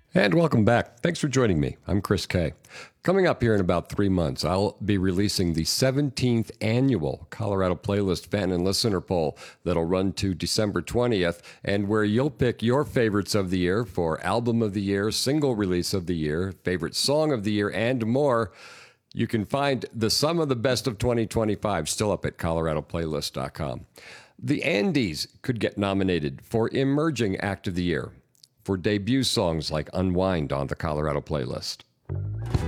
And welcome back. Thanks for joining me. I'm Chris Kay. Coming up here in about 3 months, I'll be releasing the 17th annual Colorado Playlist Fan and Listener Poll that'll run to December 20th, and where you'll pick your favorites of the year for Album of the Year, Single Release of the Year, Favorite Song of the Year, and more. You can find the sum of the best of 2025 still up at coloradoplaylist.com. The Andes could get nominated for Emerging Act of the Year for debut songs like Unwind on the Colorado Playlist.